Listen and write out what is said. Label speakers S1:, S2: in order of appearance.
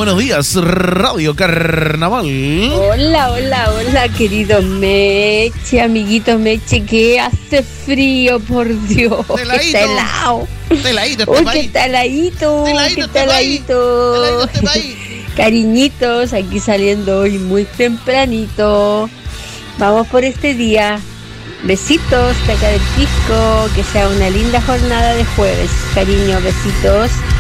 S1: buenos días, Radio Carnaval.
S2: Hola, querido Meche, amiguito Meche, que hace frío, por Dios.
S1: Teladito.
S2: Está helado.
S1: Teladito
S2: Uy, qué taladito. Qué taladito. Cariñitos, aquí saliendo hoy muy tempranito. Vamos por este día. Besitos de acá del Pisco, que sea una linda jornada de jueves. Cariño, besitos.